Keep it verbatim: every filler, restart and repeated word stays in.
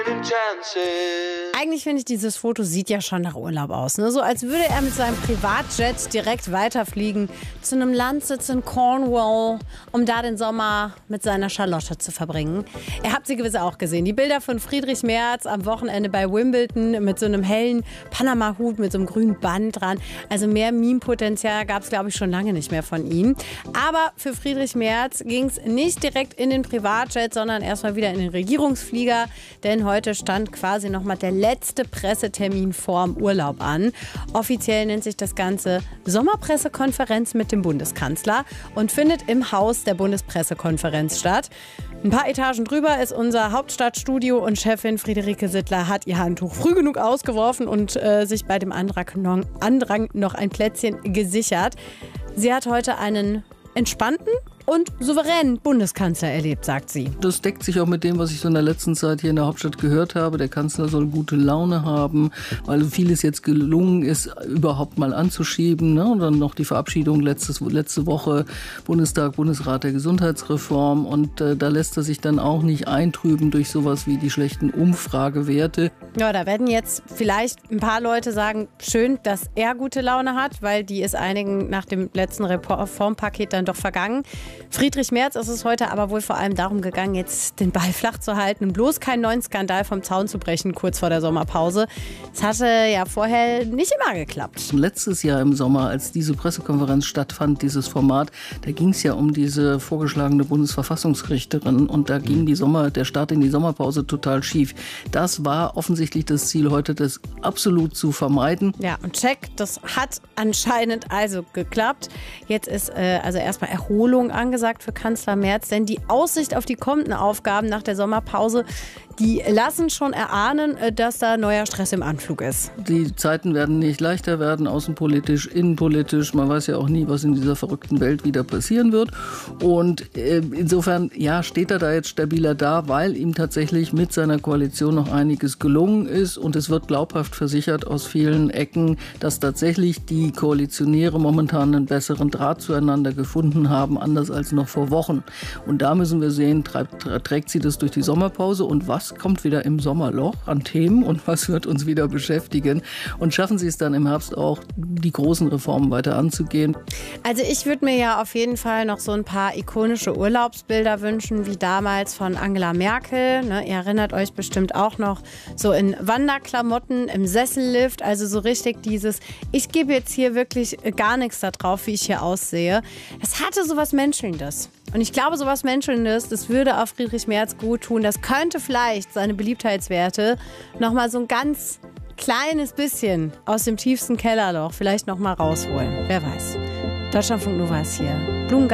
Eigentlich finde ich, dieses Foto sieht ja schon nach Urlaub aus. Ne? So als würde er mit seinem Privatjet direkt weiterfliegen zu einem Landsitz in Cornwall, um da den Sommer mit seiner Charlotte zu verbringen. Ihr habt sie gewiss auch gesehen. Die Bilder von Friedrich Merz am Wochenende bei Wimbledon mit so einem hellen Panama-Hut mit so einem grünen Band dran. Also mehr Meme-Potenzial gab es, glaube ich, schon lange nicht mehr von ihm. Aber für Friedrich Merz ging es nicht direkt in den Privatjet, sondern erstmal wieder in den Regierungsflieger. Denn heute stand quasi nochmal der letzte Pressetermin vorm Urlaub an. Offiziell nennt sich das Ganze Sommerpressekonferenz mit dem Bundeskanzler und findet im Haus der Bundespressekonferenz statt. Ein paar Etagen drüber ist unser Hauptstadtstudio und Chefin Friederike Sittler hat ihr Handtuch früh genug ausgeworfen und äh, sich bei dem Andrang, Andrang noch ein Plätzchen gesichert. Sie hat heute einen entspannten und souveränen Bundeskanzler erlebt, sagt sie. Das deckt sich auch mit dem, was ich so in der letzten Zeit hier in der Hauptstadt gehört habe. Der Kanzler soll gute Laune haben, weil vieles jetzt gelungen ist, überhaupt mal anzuschieben. Ne? Und dann noch die Verabschiedung letztes, letzte Woche, Bundestag, Bundesrat der Gesundheitsreform. Und äh, da lässt er sich dann auch nicht eintrüben durch sowas wie die schlechten Umfragewerte. Ja, da werden jetzt vielleicht ein paar Leute sagen, schön, dass er gute Laune hat, weil die ist einigen nach dem letzten Reformpaket dann doch vergangen. Friedrich Merz ist es heute aber wohl vor allem darum gegangen, jetzt den Ball flach zu halten und bloß keinen neuen Skandal vom Zaun zu brechen, kurz vor der Sommerpause. Es hatte ja vorher nicht immer geklappt. Letztes Jahr im Sommer, als diese Pressekonferenz stattfand, dieses Format, da ging es ja um diese vorgeschlagene Bundesverfassungsrichterin und da ging die Sommer, der Start in die Sommerpause total schief. Das war offensichtlich das Ziel heute, das absolut zu vermeiden. Ja, und check, das hat anscheinend also geklappt. Jetzt ist äh, also erstmal Erholung angesagt für Kanzler Merz, denn die Aussicht auf die kommenden Aufgaben nach der Sommerpause, die lassen schon erahnen, dass da neuer Stress im Anflug ist. Die Zeiten werden nicht leichter werden, außenpolitisch, innenpolitisch. Man weiß ja auch nie, was in dieser verrückten Welt wieder passieren wird. Und äh, insofern, ja, steht er da jetzt stabiler da, weil ihm tatsächlich mit seiner Koalition noch einiges gelungen ist. Und es wird glaubhaft versichert aus vielen Ecken, dass tatsächlich die Koalitionäre momentan einen besseren Draht zueinander gefunden haben, anders als noch vor Wochen. Und da müssen wir sehen, treibt, trägt sie das durch die Sommerpause und was kommt wieder im Sommerloch an Themen und was wird uns wieder beschäftigen und schaffen sie es dann im Herbst auch, die großen Reformen weiter anzugehen? Also ich würde mir ja auf jeden Fall noch so ein paar ikonische Urlaubsbilder wünschen, wie damals von Angela Merkel. Ne, ihr erinnert euch bestimmt auch noch, so in Wanderklamotten im Sessellift, also so richtig dieses, ich gebe jetzt hier wirklich gar nichts da drauf, wie ich hier aussehe. Es hatte sowas Menschelndes. Und ich glaube, sowas Menschelndes, das würde auf Friedrich Merz gut tun. Das könnte vielleicht seine Beliebtheitswerte nochmal so ein ganz kleines bisschen aus dem tiefsten Kellerloch vielleicht nochmal rausholen. Wer weiß. Deutschlandfunk Nova ist hier. Blumen